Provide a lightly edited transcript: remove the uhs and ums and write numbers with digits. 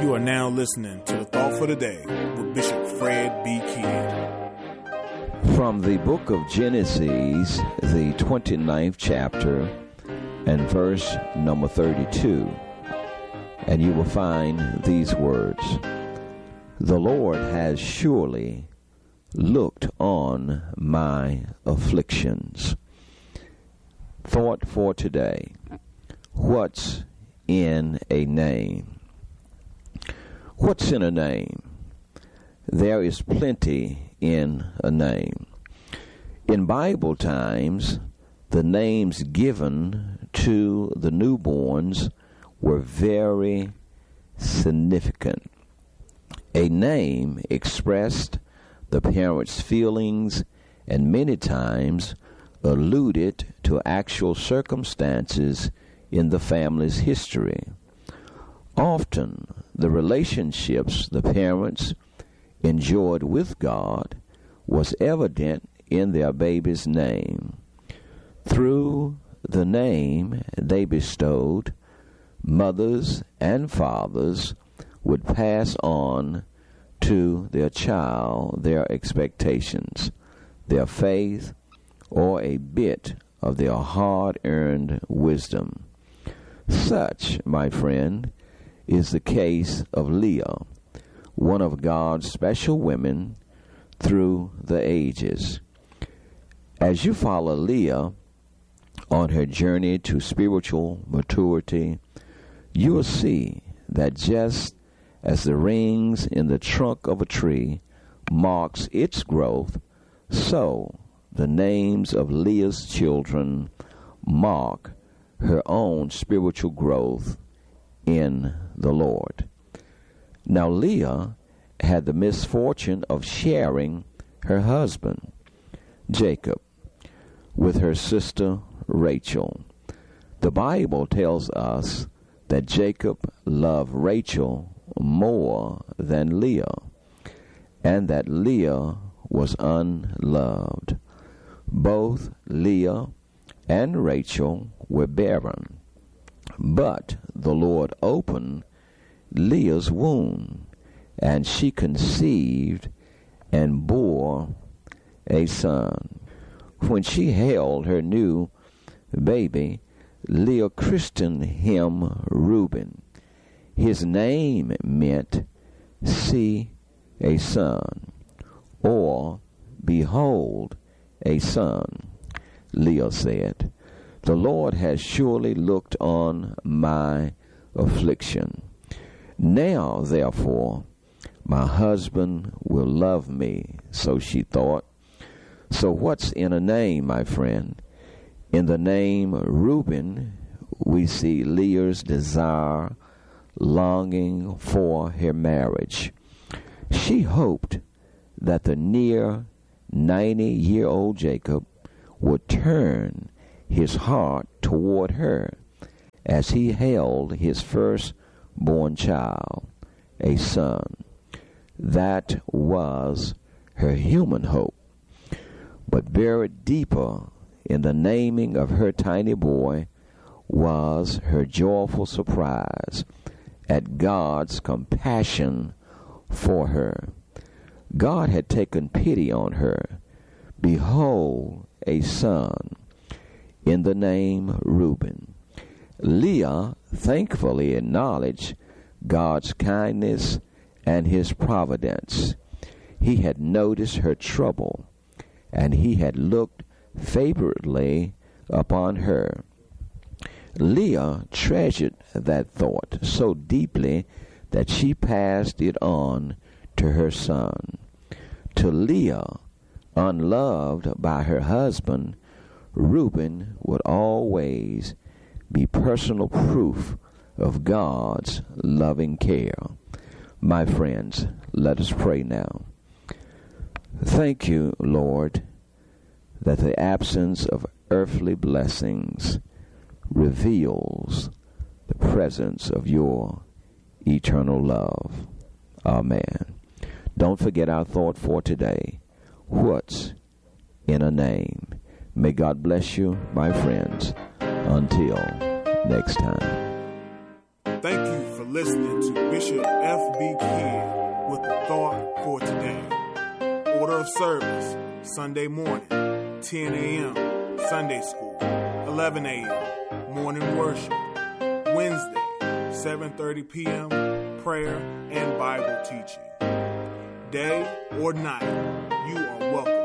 You are now listening to the Thought for the Day with Bishop Fred B. Kidd. From the book of Genesis, the 29th chapter, and verse number 32, and you will find these words: The Lord has surely looked on my afflictions. Thought for today: what's in a name? What's in a name? There is plenty in a name. In Bible times, the names given to the newborns were very significant. A name expressed the parents' feelings and many times alluded to actual circumstances in the family's history. Often, the relationships the parents enjoyed with God was evident in their baby's name. Through the name they bestowed, mothers and fathers would pass on to their child their expectations, their faith, or a bit of their hard-earned wisdom. Such, my friend, is the case of Leah, one of God's special women through the ages. As you follow Leah on her journey to spiritual maturity, you will see that just as the rings in the trunk of a tree marks its growth, so the names of Leah's children mark her own spiritual growth in the Lord. Now Leah had the misfortune of sharing her husband, Jacob, with her sister Rachel. The Bible tells us that Jacob loved Rachel more than Leah, and that Leah was unloved. Both Leah and Rachel were barren, but the Lord opened Leah's womb, and she conceived and bore a son. When she held her new baby, Leah christened him Reuben. His name meant "see a son," or "behold a son." Leah said, "The Lord has surely looked on my affliction. Now, therefore, my husband will love me." So she thought. So what's in a name, my friend? In the name Reuben, we see Leah's desire, longing for her marriage. She hoped that the near 90-year-old Jacob would turn his heart toward her as he held his firstborn child, a son. That was her human hope. But buried deeper in the naming of her tiny boy was her joyful surprise at God's compassion for her. God had taken pity on her. Behold, a son, in the name Reuben. Leah thankfully acknowledged God's kindness and his providence. He had noticed her trouble, and he had looked favorably upon her. Leah treasured that thought so deeply that she passed it on to her son. To Leah, unloved by her husband, Reuben would always be personal proof of God's loving care. My friends, let us pray now. Thank you, Lord, that the absence of earthly blessings reveals the presence of your eternal love. Amen. Don't forget our thought for today. What's in a name? May God bless you, my friends. Until next time. Thank you for listening to Bishop F.B. Kidd with the Thought for Today. Order of service, Sunday morning, 10 a.m., Sunday school, 11 a.m., morning worship. Wednesday, 7:30 p.m., prayer and Bible teaching. Day or night, you are welcome